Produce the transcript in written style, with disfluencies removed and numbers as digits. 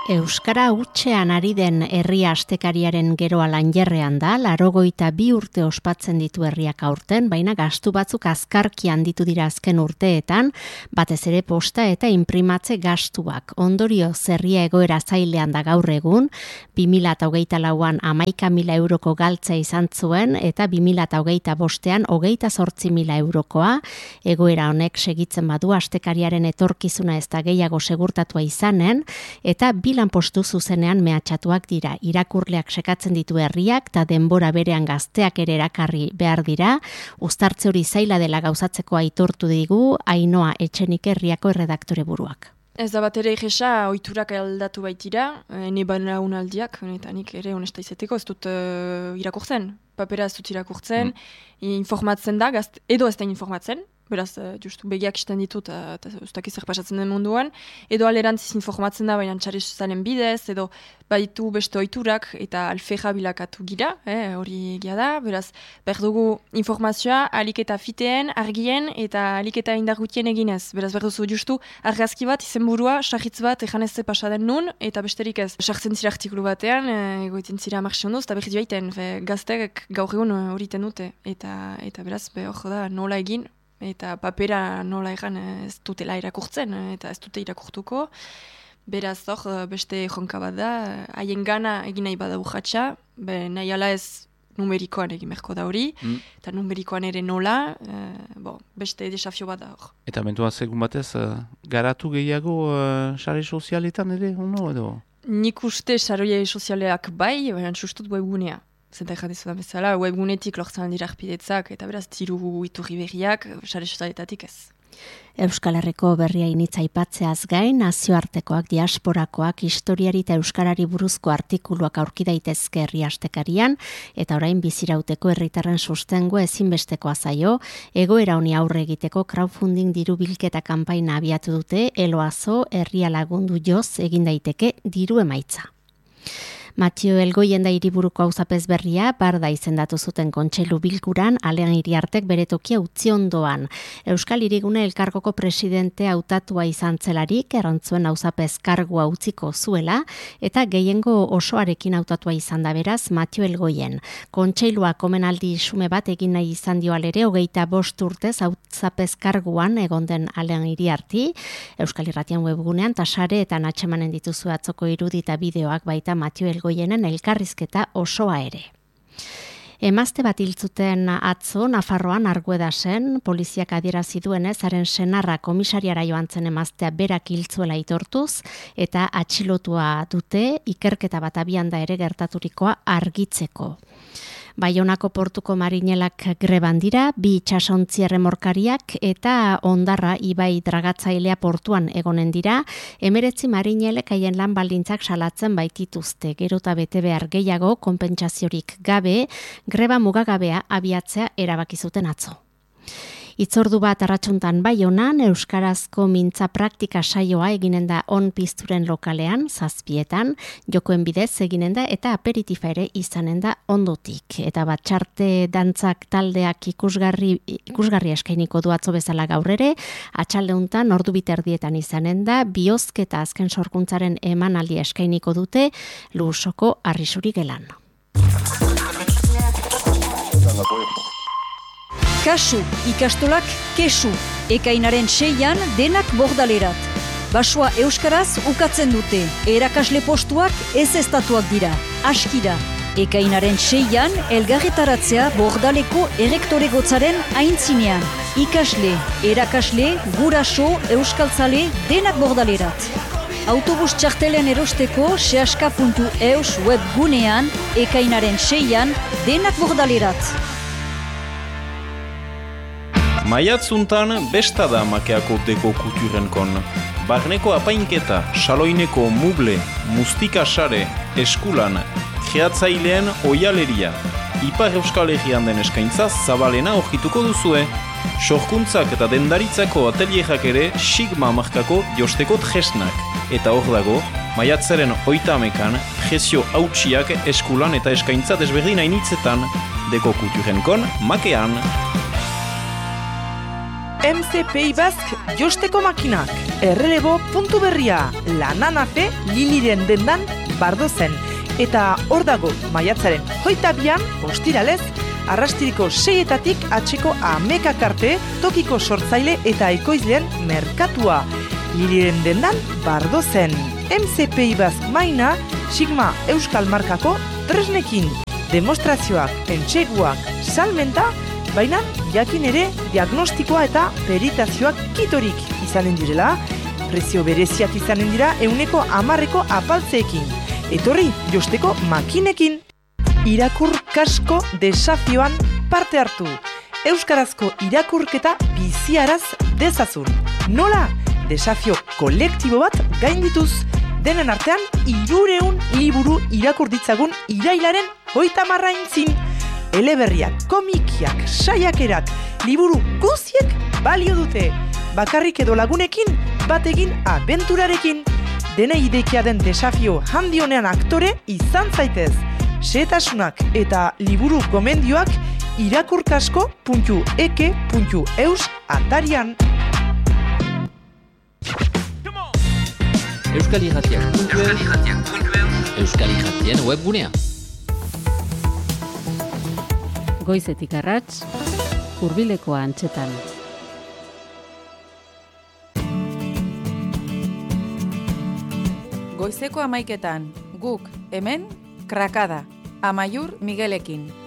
Euskara hutsean ari den herria astekariaren geroa lanjerrean da, 82 urte ospatzen ditu herriak aurten, baina gastu batzuk azkarki handitu dira azken urteetan, batez ere posta eta inprimatze gastuak. Ondorioz herria egoera zailean da gaur egun, 2024an 11.000 euroko galtzea izan zuen eta 2025an 28.000 eurokoa. Egoera honek segitzen badu astekariaren etorkizuna ez da gehiago segurtatua izanen, eta lanpostu zuzenean mehatxatuak dira. Irakurleak sekatzen ditu herriak eta denbora berean gazteak ere erakarri behar dira. Uztartze hori zaila dela gauzatzeko aitortu digu Ainhoa Etxenike herriako erredaktore buruak. Ez da bat ere egesa ohiturak aldatu baitira, ne belaunaldiak, eta nik ere honesta izeteko, ez dut irakurtzen, papera ez dut irakurtzen, informatzen da, edo ez da informatzen, beraz, justu begiak isten ditut, eta ustak ezer pasatzen den munduan, edo alerantziz informatzen da, baina txarez zalen bidez, edo baditu beste ohiturak, eta alfeja bilakatu gira, hori egia da, beraz, behar dugu informazioa alik eta fiteen, argien, eta alik eta indargutien eginez. Beraz, behar duzu justu argazki bat, izenburua, sarritz bat, ejanezze pasaden nun, eta besterik ez. Sartzen zira artikulu batean, egoiten zira marxionduz, eta behar joaiten, gazteak gaur egun horiten dute, eta beraz, behar da, nola egin, eta papera nola egan ez dutela irakurtzen, eta ez dute irakurtuko. Beraz, beste jonka bat da, haien gana egin nahi bada urratxa, nahi ala ez numerikoan egin merko da hori, eta numerikoan ere nola, beste desafio bat da hor. Eta mentua segun batez, garatu gehiago sare sozialetan ere, edo? Nik uste sare sozialeak bai, baina sustut webgunea. Zenta egin dizudan bezala, webgunetik lortzen dira arpidetzak, eta beraz, tiru iturri berriak, sare sozialetatik ez. Euskal Herriko berria initza aipatzeaz gain, nazioartekoak, diasporakoak, historiari eta euskarari buruzko artikuluak aurki daitezke herri astekarian, eta orain bizirauteko herritarren sustengo ezinbestekoa zaio, egoera honi aurre egiteko crowdfunding diru bilketa kanpaina abiatu dute, eloazo herria lagundu joz egin daiteke diru emaitza. Matio Elgoien da hiriburuko auzapez berria, barda izendatu zuten kontseilu bilkuran, Alean Iriartek bere tokia utzi ondoan. Euskal Hirigune elkargoko presidente hautatua izan zelarik, errantzuen auzapez kargua utziko zuela, eta gehiengo osoarekin hautatua izan da beraz Matio Elgoien. Kontseiluak omenaldi xume bat egin nahi izan dio alere, 25 urtez auzapez karguan egon den Alean Iriarti, Euskal Irratian webgunean, tasare eta natxemanen dituzu atzoko irudi eta bideoak baita Matio Elgoienen elkarrizketa osoa ere. Emazte bat hiltzuten atzo Nafarroan Arguedasen, poliziak adierazi duenez, haren senarra komisariara joan zen emaztea berak hiltzuela aitortuz, eta atxilotua dute ikerketa bat abian da ere gertaturikoa argitzeko. Baionako portuko marinelak greban dira, 2 itsasontzi erremorkariak eta Ondarra ibai dragatzailea portuan egonen dira, 19 marinelek haien lan baldintzak salatzen baitituzte, gero eta bete behar gehiago konpentsaziorik gabe, greba mugagabea abiatzea erabaki zuten atzo. Itzordu bat arratsuntan Baionan, euskarazko mintza praktika saioa eginen da on pizturen lokalean, 7etan, jokoen bidez eginen da eta aperitifa ere izanen da ondotik. Eta batxarte dantzak taldeak ikusgarri eskainiko du atzo bezala gaur ere, atxaldeuntan ordu biterdietan izanen da, bihozketa azken sorkuntzaren emanaldi eskainiko dute Lusoko Arrisuri gelan. Kasu, ikastolak kesu, ekainaren 6an denak bordalerat. Basua euskaraz ukatzen dute, erakasle postuak ez estatuak dira, askira. Ekainaren 6an elgarretaratzea bordaleko errektore gotzaren aintzinean. Ikasle, erakasle, guraso, euskaltzale denak bordalerat. Autobus txartelen erosteko seaska.eus webgunean ekainaren 6an denak bordalerat. Maiatzuntan besta da Makeako deko kulturenkon. Barneko apainketa, saloineko muble, mustika sare, eskulan, kreatzaileen oialeria. Ipar Euskal Herrian den eskaintza zabalena aurkituko duzue. Sorkuntzak eta dendaritzako atelierak ere Sigma markako josteko tresnak. Eta hor dago, maiatzaren 30ekan prezio hautsiak eskulan eta eskaintza desberdin hainitzetan. Deko kulturenkon Makean. MCPI Basque josteko makinak. Errelebo puntu berria, Lananafe Liliren dendan Bardozen. Eta hor dago, maiatzaren 22an, ostiralez, arrastiriko 6etatik atxeko 11 arte tokiko sortzaile eta ekoizleen merkatua. Liliren dendan Bardozen. MCPI Basque maina, Sigma Euskal Markako tresnekin. Demostrazioak, entxeguak, salmenta, baina jakin ere diagnostikoa eta peritazioak kitorik izanen direla, prezio bereziak izanen dira 110% apaltzeekin. Etorri josteko makinekin. Irakur kasko desafioan parte hartu. Euskarazko irakurketa biziaraz dezazun. Nola? Desafio kolektibo bat gaindituz. Denen artean 300 liburu irakur ditzagun irailaren 30 Eleberriak, komikiak, saiakerak, liburu guziek balio dute. Bakarrik edo lagunekin, bategin abenturarekin. Dene idekia den desafio handionean aktore izan zaitez. Xehetasunak eta liburu gomendioak irakurkasko.eke.eus atarian. Euskal Irratiak. Euskal Irratien webgunea. Goizetik arrats, hurbilekoa antxetan. Goizeko 11etan, guk, hemen, Krakada, Amaiur Miguelekin.